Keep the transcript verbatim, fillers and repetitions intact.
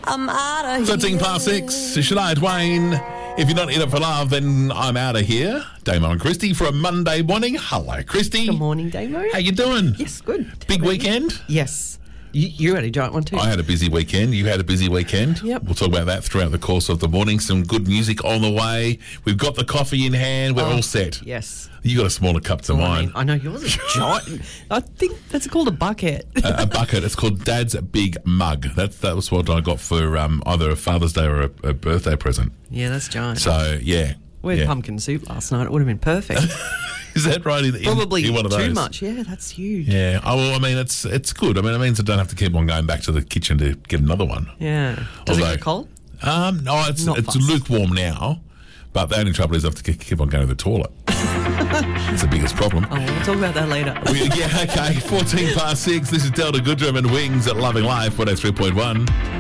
I'm out of here. thirteen past six, Shania Twain. If you're not in it for love, then I'm out of here. Damo and Christy for a Monday morning. Hello, Christy. Good morning, Damo. How you doing? Yes, good. Big weekend? Yes. You, you had a giant one too. I had a busy weekend. You had a busy weekend. Yep. We'll talk about that throughout the course of the morning. Some good music on the way. We've got the coffee in hand. We're Oh, all set. Yes. You got a smaller cup to Oh, I, mine. mean, I know yours is giant. I think that's called a bucket. a, a bucket. It's called Dad's Big Mug. That's that was what I got for um, either a Father's Day or a, a birthday present. Yeah, that's giant. So yeah, we had yeah. pumpkin soup last night. It would have been perfect. Is that right? In, in- Probably in one of too those? much. Yeah, that's huge. Yeah. Oh well, I mean, it's it's good. I mean, it means I don't have to keep on going back to the kitchen to get another one. Yeah. Does Although- it get cold? Um, no, it's Not it's fussed. lukewarm now, but the only trouble is I have to ke- keep on going to the toilet. It's the biggest problem. Oh, we'll talk about that later. We, yeah, okay. fourteen past six. This is Delta Goodrum and Wings at Loving Life one oh three point one.